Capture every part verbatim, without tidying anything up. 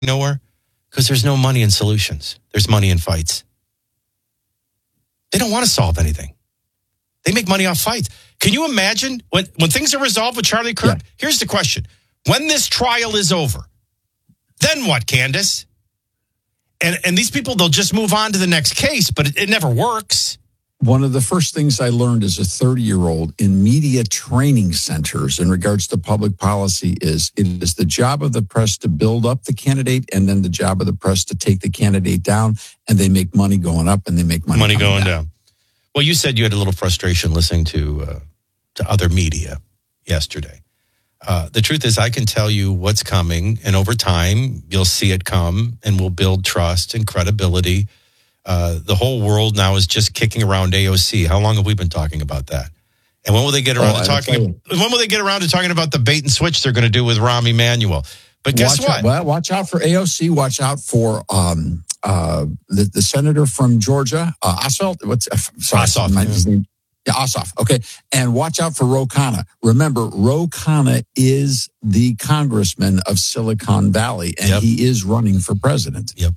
nowhere? Because there's no money in solutions. There's money in fights. They don't want to solve anything. They make money off fights. Can you imagine when, when things are resolved with Charlie Kirk? Yeah. Here's the question. When this trial is over, then what, Candace? And and these people, they'll just move on to the next case, but it, it never works. One of the first things I learned as a thirty-year-old in media training centers in regards to public policy is it is the job of the press to build up the candidate and then the job of the press to take the candidate down, and they make money going up and they make money, money going down. down. Well, you said you had a little frustration listening to uh, to other media yesterday. Uh, the truth is, I can tell you what's coming, and over time, you'll see it come, and we'll build trust and credibility. Uh, the whole world now is just kicking around A O C. How long have we been talking about that? And when will they get around oh, to talking? When will they get around to talking about the bait and switch they're going to do with Rahm Emanuel? But guess watch what? Out, well, watch out for A O C. Watch out for um, uh, the the senator from Georgia, uh, Ossoff. What's uh, sorry, Ossoff? My, his name. Yeah, Ossoff. Okay. And watch out for Ro Khanna. Remember, Ro Khanna is the congressman of Silicon Valley, and yep. he is running for president. Yep.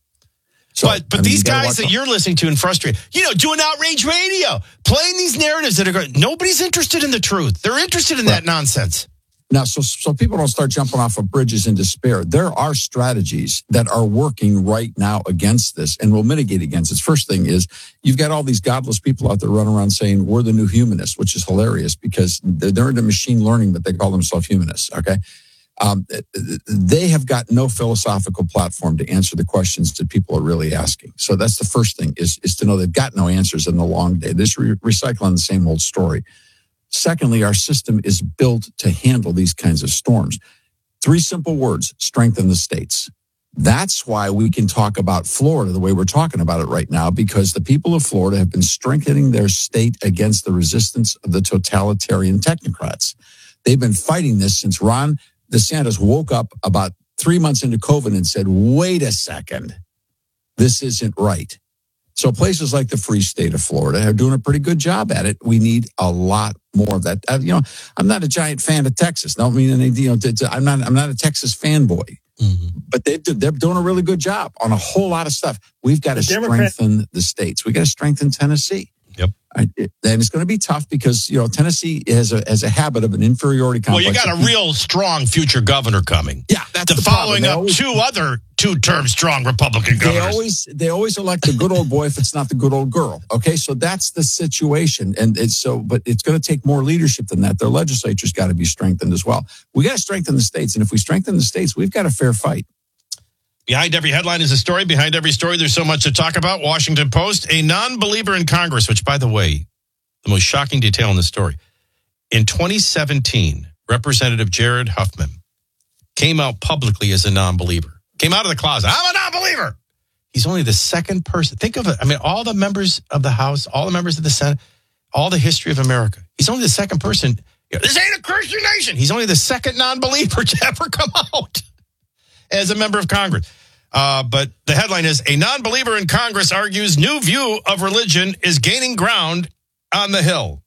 So, but but I mean, these guys that out. you're listening to and frustrated, you know, doing outrage radio, playing these narratives that are going, nobody's interested in the truth. They're interested in right. that nonsense. Now, so so people don't start jumping off of bridges in despair. There are strategies that are working right now against this and will mitigate against it. First thing is you've got all these godless people out there running around saying we're the new humanists, which is hilarious because they're, they're into machine learning, but they call themselves humanists, okay? Um, they have got no philosophical platform to answer the questions that people are really asking. So that's the first thing is, is to know they've got no answers in the long day. This re- recycling the same old story. Secondly, our system is built to handle these kinds of storms. Three simple words, strengthen the states. That's why we can talk about Florida the way we're talking about it right now, because the people of Florida have been strengthening their state against the resistance of the totalitarian technocrats. They've been fighting this since Ron DeSantis woke up about three months into COVID and said, wait a second, this isn't right. So places like the free state of Florida are doing a pretty good job at it. We need a lot more of that. Uh, you know, I'm not a giant fan of Texas. Don't mean any, you know, to, to, I'm not, I'm not a Texas fanboy, mm-hmm. but they, they're doing a really good job on a whole lot of stuff. We've got to strengthen the states. We got to strengthen Tennessee. Yep. I, it, and it's going to be tough because, you know, Tennessee has a has a habit of an inferiority complex. Well, you got a real strong future governor coming. Yeah, that's the, the following up always, two other two-term strong Republican governors. They always they always elect the good old boy if it's not the good old girl. Okay, so that's the situation, and it's so. But it's going to take more leadership than that. Their legislature's got to be strengthened as well. We got to strengthen the states, and if we strengthen the states, we've got a fair fight. Behind every headline is a story. Behind every story, there's so much to talk about. Washington Post, a non-believer in Congress, which, by the way, the most shocking detail in the story. In twenty seventeen, Representative Jared Huffman came out publicly as a non-believer. Came out of the closet. I'm a non-believer. He's only the second person. Think of it. I mean, all the members of the House, all the members of the Senate, all the history of America. He's only the second person. This ain't a Christian nation. He's only the second non-believer to ever come out as a member of Congress. Uh, but the headline is, a non-believer in Congress argues new view of religion is gaining ground on the Hill.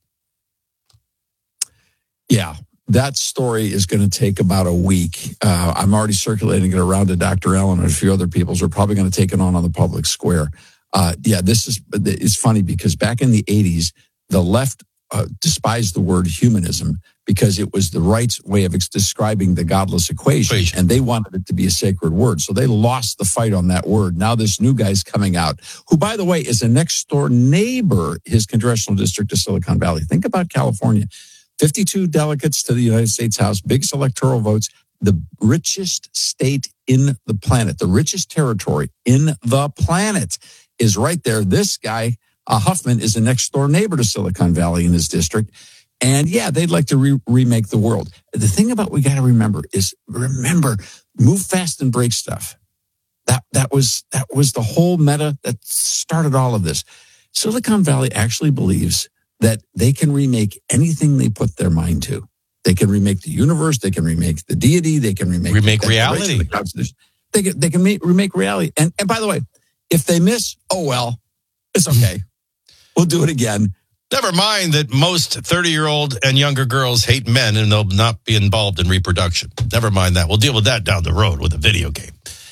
Yeah, that story is going to take about a week. Uh, I'm already circulating it around to Doctor Allen and a few other people. So we're probably going to take it on on the public square. Uh, yeah, this is it's funny because back in the eighties, the left uh, despised the word humanism because it was the right's way of ex- describing the godless equation, equation, and they wanted it to be a sacred word. So they lost the fight on that word. Now this new guy's coming out, who, by the way, is a next-door neighbor, his congressional district of Silicon Valley. Think about California. fifty-two delegates to the United States House, biggest electoral votes, the richest state in the planet, the richest territory in the planet is right there. This guy, uh, Huffman, is a next-door neighbor to Silicon Valley in his district. And yeah, they'd like to re- remake the world. The thing about we got to remember is remember, move fast and break stuff. That that was that was the whole meta that started all of this. Silicon Valley actually believes that they can remake anything they put their mind to. They can remake the universe. They can remake the deity. They can remake remake the reality. The they can they can make, remake reality. And and by the way, if they miss, oh well, it's okay. We'll do it again. Never mind that most thirty-year-old and younger girls hate men and they'll not be involved in reproduction. Never mind that. We'll deal with that down the road with a video game.